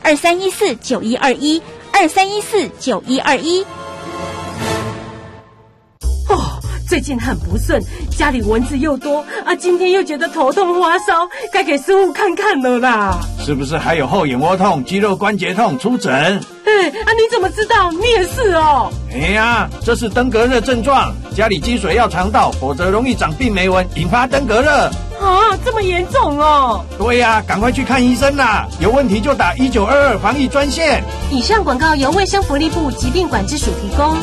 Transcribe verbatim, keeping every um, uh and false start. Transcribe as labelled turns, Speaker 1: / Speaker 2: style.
Speaker 1: 二三一四九一二一二三一四九一二一。
Speaker 2: 哦，最近很不顺，家里蚊子又多啊，今天又觉得头痛发烧，该给师傅看看了啦。
Speaker 3: 是不是还有后眼窝痛、肌肉关节痛？出诊。
Speaker 2: 哎啊，你怎么知道？你也是哦。
Speaker 3: 哎呀，这是登革热症状，家里积水要肠道，否则容易长病媒蚊，引发登革热。
Speaker 2: 啊，这么严重哦。
Speaker 3: 对呀，赶快去看医生啦，有问题就打一九二二防疫专线。
Speaker 2: 以上广告由卫生福利部疾病管制署提供。